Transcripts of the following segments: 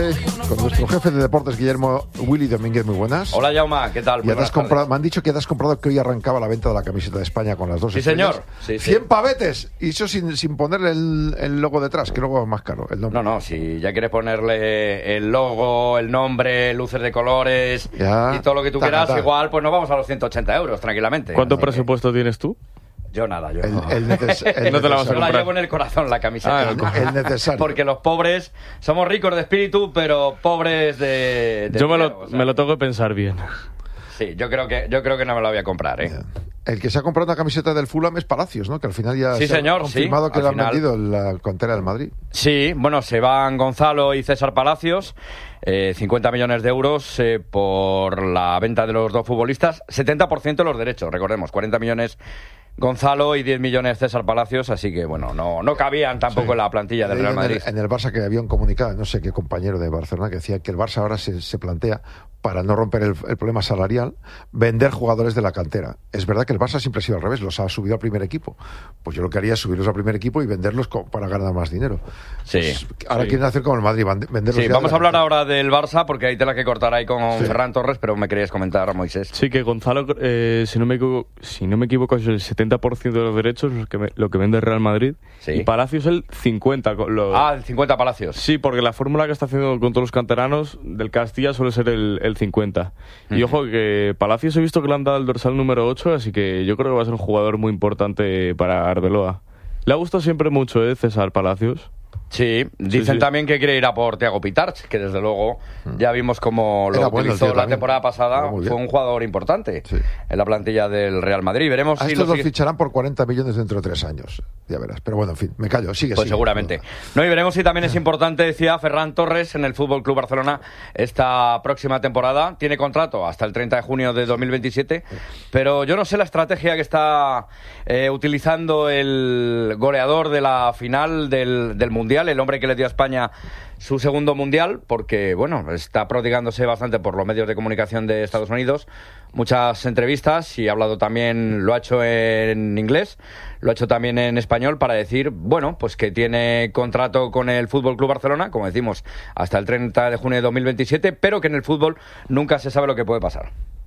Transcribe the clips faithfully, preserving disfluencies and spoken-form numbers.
Con nuestro jefe de deportes, Guillermo Willy Domínguez. Muy buenas. Hola, Jaume, ¿qué tal? Ya te has comprado, me han dicho que te has comprado que hoy arrancaba la venta de la camiseta de España con las dos Sí, estrellas. señor. Sí, sí. cien pavetes, y eso sin, sin ponerle el, el logo detrás, que luego es más caro. El nombre. No, no, si ya quieres ponerle el logo, el nombre, luces de colores ya, y todo lo que tú ta, quieras, ta, ta. igual pues nos vamos a los ciento ochenta euros, tranquilamente. ¿Cuánto Así presupuesto que... tienes tú? Yo nada, yo El, no. el neces el No te la vas a Yo la comprar. llevo en el corazón, la camiseta. Ah, el, el necesario. Porque los pobres somos ricos de espíritu, pero pobres de... de Yo me dinero, lo, o sea, me lo tengo que pensar bien. Sí, yo creo que yo creo que no me la voy a comprar, ¿eh? El que se ha comprado una camiseta del Fulham es Palacios, ¿no? Que al final ya Sí, se señor, ha confirmado sí, que al lo han final. vendido en la cantera del Madrid. Sí, bueno, se van Gonzalo y César Palacios, eh, cincuenta millones de euros eh, por la venta de los dos futbolistas, setenta por ciento los derechos, recordemos, cuarenta millones Gonzalo y diez millones César Palacios, así que bueno, no, no cabían tampoco Sí. en la plantilla del Leí Real en el- Madrid. En el, Barça que había un comunicado, no sé qué compañero de Barcelona, que decía que el Barça ahora se, se plantea, para no romper el, el problema salarial, vender jugadores de la cantera. Es verdad que el Barça siempre ha sido al revés, los ha subido al primer equipo. Pues yo lo que haría es subirlos al primer equipo y venderlos co- para ganar más dinero. Sí. Pues ahora Sí. quieren hacer como el Madrid, vende- venderlos Sí, ya vamos de a la hablar cantera. ahora del Barça, porque hay tela que cortar ahí con Sí. Ferran Torres, pero me querías comentar, Moisés. Sí, que Gonzalo, eh, si, no me equivoco, si no me equivoco, es el setenta por ciento de los derechos lo que, me- lo que vende el Real Madrid. Sí. Y Palacios el cincuenta por ciento. Lo... Ah, el cincuenta Palacios. Sí, porque la fórmula que está haciendo con todos los canteranos del Castilla suele ser el, el cincuenta. Y ojo que Palacios he visto que le han dado el dorsal número ocho, así que yo creo que va a ser un jugador muy importante para Arbeloa. Le ha gustado siempre mucho, ¿eh? César Palacios. Sí, dicen sí. también que quiere ir a por Thiago Pitarch, que desde luego ya vimos cómo lo Era bueno el utilizó tío la también. temporada pasada. Era muy bien. Fue un jugador importante Sí. en la plantilla del Real Madrid. Veremos A si estos lo los sigue- ficharán por cuarenta millones dentro de tres años. Ya verás. Pero bueno, en fin, me callo. Sigue, Pues sigue. seguramente. No, y veremos si también es importante, decía Ferran Torres, en el Fútbol Club Barcelona esta próxima temporada. Tiene contrato hasta el treinta de junio de dos mil veintisiete, pero yo no sé la estrategia que está eh, utilizando el goleador de la final del, del Mundial, el hombre que le dio a España su segundo Mundial, porque, bueno, está prodigándose bastante por los medios de comunicación de Estados Unidos. Muchas entrevistas y ha hablado también, lo ha hecho en inglés, lo ha hecho también en español para decir, bueno, pues que tiene contrato con el Fútbol Club Barcelona, como decimos, hasta el treinta de junio de dos mil veintisiete, pero que en el fútbol nunca se sabe lo que puede pasar.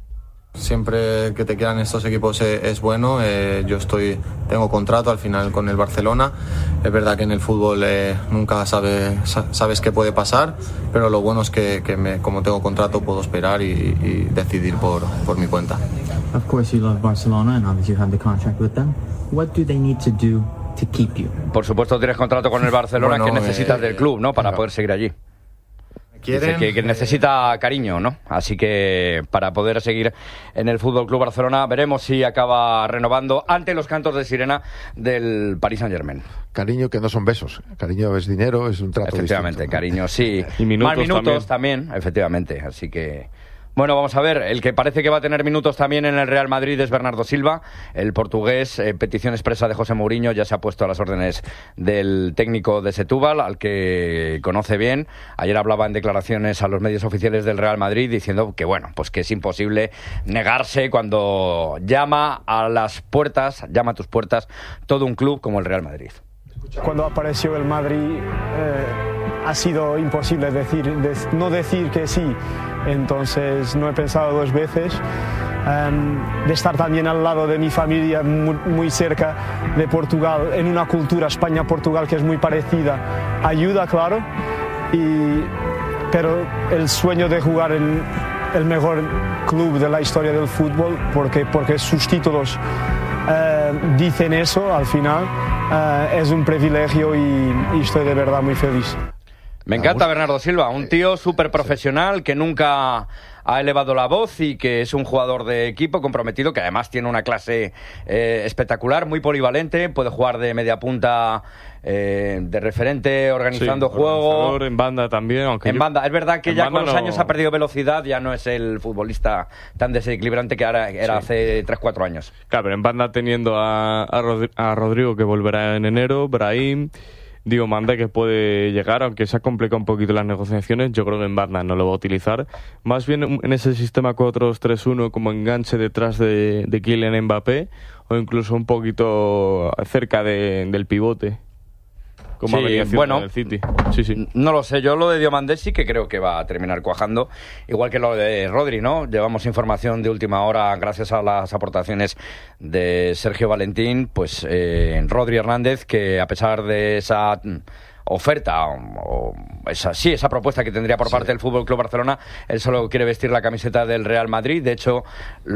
Siempre que te quedan estos equipos es, es bueno. Eh, yo estoy, tengo contrato al final con el Barcelona. Es verdad que en el fútbol eh, nunca sabe, sa- sabes qué puede pasar, pero lo bueno es que, que me, como tengo contrato puedo esperar y, y decidir por, por mi cuenta. Of course, you love Barcelona, and obviously you have the contract with them. What do they need to do to keep you? Por supuesto tienes contrato con el Barcelona, Bueno, que necesitas eh, del club, ¿no? Para claro. poder seguir allí. Dice ¿Quieren? que, que necesita cariño, ¿no? Así que para poder seguir en el Fútbol Club Barcelona, veremos si acaba renovando ante los cantos de sirena del Paris Saint-Germain. Cariño que no son besos. Cariño es dinero, es un trato Efectivamente, distinto, ¿no? cariño, sí. Y minutos Más minutos también. efectivamente. Así que... Bueno, vamos a ver, el que parece que va a tener minutos también en el Real Madrid es Bernardo Silva, el portugués, eh, petición expresa de José Mourinho, ya se ha puesto a las órdenes del técnico de Setúbal, al que conoce bien. Ayer hablaba en declaraciones a los medios oficiales del Real Madrid diciendo que, bueno, pues que es imposible negarse cuando llama a las puertas, llama a tus puertas todo un club como el Real Madrid. Cuando apareció el Madrid eh, ha sido imposible decir, de, no decir que sí, entonces no he pensado dos veces. Um, de estar también al lado de mi familia, muy, muy cerca de Portugal, en una cultura España-Portugal que es muy parecida, ayuda, claro, y, pero el sueño de jugar en el mejor club de la historia del fútbol, porque, porque sus títulos uh, dicen eso al final, uh, es un privilegio y, y estoy de verdad muy feliz. Me encanta Bernardo Silva, un tío súper profesional que nunca ha elevado la voz y que es un jugador de equipo comprometido, que además tiene una clase eh, espectacular, muy polivalente, puede jugar de media punta, eh, de referente, organizando Sí, juego. organizador, en banda también, aunque En yo- banda, es verdad que en ya banda con los no- años ha perdido velocidad, ya no es el futbolista tan desequilibrante que ahora era Sí. hace tres cuatro años. Claro, pero en banda teniendo a, a, Rodri- a Rodrigo, que volverá en enero, Brahim, Diego Manda, que puede llegar, aunque se ha complicado un poquito las negociaciones. Yo creo que en banda no lo va a utilizar. Más bien en ese sistema cuatro dos tres uno como enganche detrás de, de Kylian Mbappé, o incluso un poquito cerca de, del pivote. como sí, ha venido haciendo bueno, en el City. Sí, sí. No lo sé, yo lo de Diomandé sí que creo que va a terminar cuajando, igual que lo de Rodri, ¿no? Llevamos información de última hora gracias a las aportaciones de Sergio Valentín, pues eh, Rodri Hernández, que a pesar de esa oferta o, o esa, sí, esa propuesta que tendría por parte sí. del Fútbol Club Barcelona, él solo quiere vestir la camiseta del Real Madrid. De hecho,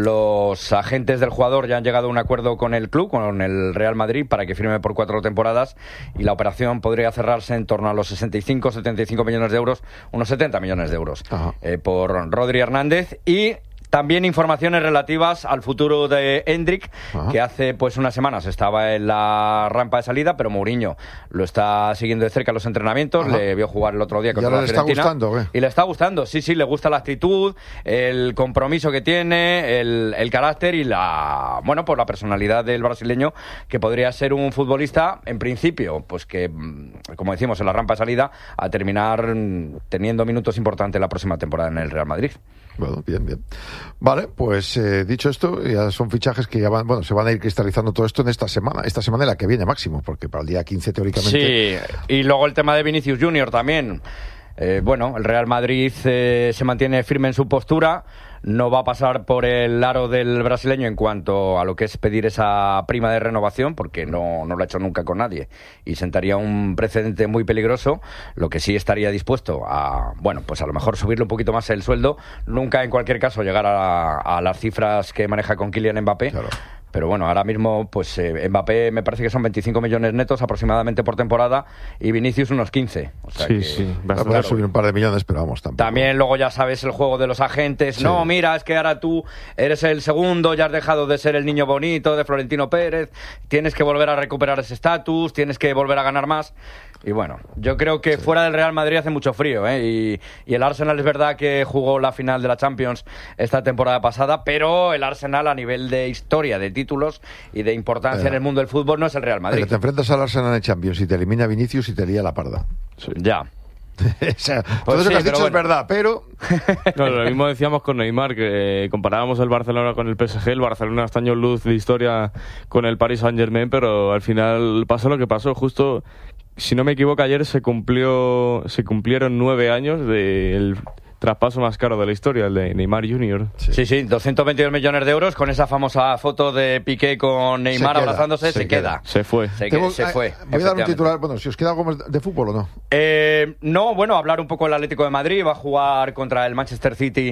los agentes del jugador ya han llegado a un acuerdo con el club, con el Real Madrid, para que firme por cuatro temporadas, y la operación podría cerrarse en torno a los sesenta y cinco, setenta y cinco millones de euros, unos setenta millones de euros eh, por Rodri Hernández. Y también informaciones relativas al futuro de Endrick, Ajá. que hace pues unas semanas estaba en la rampa de salida, pero Mourinho lo está siguiendo de cerca en los entrenamientos. Ajá. Le vio jugar el otro día contra la Fiorentina. ¿Y le está gustando? ¿eh? Y le está gustando, sí, sí, le gusta la actitud, el compromiso que tiene, el, el carácter y la, bueno, pues la personalidad del brasileño, que podría ser un futbolista, en principio, pues que, como decimos, en la rampa de salida, a terminar teniendo minutos importantes la próxima temporada en el Real Madrid. Bueno, bien, bien. Vale, pues eh, dicho esto, ya son fichajes que ya van, bueno, se van a ir cristalizando todo esto en esta semana, esta semana y la que viene máximo, porque para el día quince teóricamente... Sí, y luego el tema de Vinicius Junior también. Eh, bueno, el Real Madrid eh, se mantiene firme en su postura, no va a pasar por el aro del brasileño en cuanto a lo que es pedir esa prima de renovación, porque no, no lo ha hecho nunca con nadie y sentaría un precedente muy peligroso. Lo que sí estaría dispuesto a, bueno, pues a lo mejor subirle un poquito más el sueldo, nunca en cualquier caso llegar a, a las cifras que maneja con Kylian Mbappé. Claro. Pero bueno, ahora mismo pues eh, Mbappé me parece que son veinticinco millones netos aproximadamente por temporada y Vinicius unos quince. O sea sí, que, sí. Va a poder subir un par de millones, pero vamos, tampoco. También luego ya sabes el juego de los agentes. Sí. No, mira, es que ahora tú eres el segundo, ya has dejado de ser el niño bonito de Florentino Pérez, tienes que volver a recuperar ese estatus, tienes que volver a ganar más. Y bueno, yo creo que sí. fuera del Real Madrid hace mucho frío, ¿eh? Y, y el Arsenal es verdad que jugó la final de la Champions esta temporada pasada, pero el Arsenal a nivel de historia, de títulos y de importancia eh, en el mundo del fútbol no es el Real Madrid. Pero te enfrentas al Arsenal en Champions y te elimina Vinicius y te lía la parda. Sí. Ya. o sea, pues todo eso sí, que has dicho bueno. es verdad, pero... No, lo mismo decíamos con Neymar, que eh, comparábamos el Barcelona con el P S G, el Barcelona hasta años luz de historia con el Paris Saint-Germain, pero al final pasó lo que pasó, justo... Si no me equivoco, ayer se cumplió se cumplieron nueve años del traspaso más caro de la historia, el de Neymar junior Sí, sí, sí doscientos veintidós millones de euros con esa famosa foto de Piqué con Neymar se abrazándose, se, se queda. queda. Se fue. Se, Tengo, se fue. Voy a dar un titular, bueno, si os queda algo más de fútbol o no. Eh, no, bueno, hablar un poco del Atlético de Madrid, va a jugar contra el Manchester City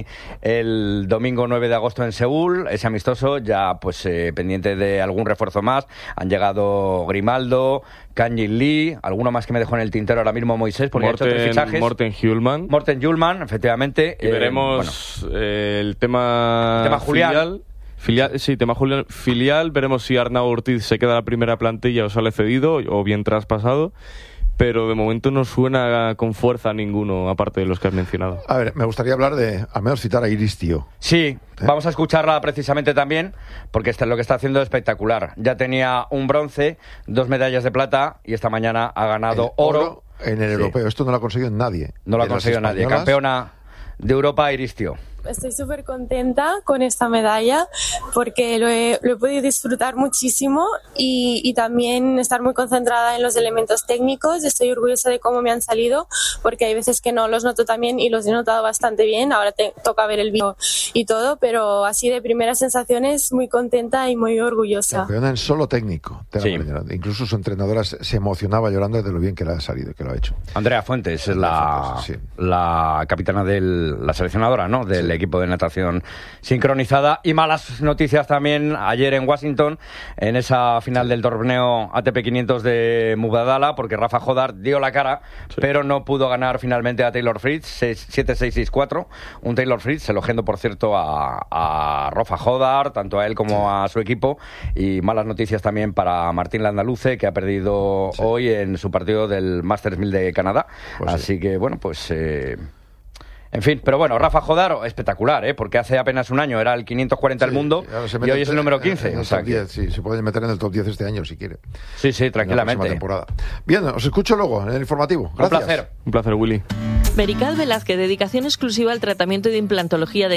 el domingo nueve de agosto en Seúl, ese amistoso, ya pues eh, pendiente de algún refuerzo más. Han llegado Grimaldo, Kang-in Lee, alguno más que me dejó en el tintero ahora mismo Moisés, porque Morten, ha hecho tres fichajes. Morten Hjulman. Morten Hjulman, efectivamente. Y eh, veremos bueno. eh, el tema, el tema Julián. Filial. Filial, sí, tema Julián, filial. Veremos si Arnau Ortiz se queda en la primera plantilla o sale cedido o bien traspasado. Pero de momento no suena con fuerza ninguno, aparte de los que has mencionado. A ver, me gustaría hablar de, al menos citar a Iris Tío. Sí, ¿Eh? vamos a escucharla precisamente también, porque este, lo que está haciendo es espectacular. Ya tenía un bronce, dos medallas de plata, y esta mañana ha ganado el oro. oro en el sí. europeo. Esto no lo ha conseguido nadie. No lo ha conseguido nadie. Campeona de Europa, Iris Tío. Estoy súper contenta con esta medalla porque lo he, lo he podido disfrutar muchísimo y, y también estar muy concentrada en los elementos técnicos. Estoy orgullosa de cómo me han salido porque hay veces que no los noto tan bien y los he notado bastante bien. Ahora te toca ver el vídeo y todo, pero así de primeras sensaciones muy contenta y muy orgullosa. Campeona en solo técnico. Sí. Incluso su entrenadora se emocionaba llorando de lo bien que le ha salido, que lo ha hecho. Andrea Fuentes es la, Fuentes, sí. la capitana de la seleccionadora, ¿no? Del sí. equipo de natación sincronizada. Y malas noticias también ayer en Washington, en esa final del torneo A T P quinientos de Mubadala, porque Rafa Jodar dio la cara, sí. pero no pudo ganar finalmente a Taylor Fritz, siete seis seis cuatro. Un Taylor Fritz elogiando, por cierto, a, a Rafa Jodar, tanto a él como sí. a su equipo. Y malas noticias también para Martín Landaluce, que ha perdido sí. hoy en su partido del Masters mil de Canadá. Pues Así sí. que, bueno, pues... Eh, En fin, pero bueno, Rafa Jodar, espectacular, ¿eh? Porque hace apenas un año era el quinientos cuarenta del sí, mundo y hoy es el número quince. En el o sea top diez, que... sí, se puede meter en el top diez este año si quiere. Sí, sí, tranquilamente. Temporada. Bien, os escucho luego en el informativo. Gracias. Un placer. Un placer, Willy. Merical Velázquez, dedicación exclusiva al tratamiento de implantología de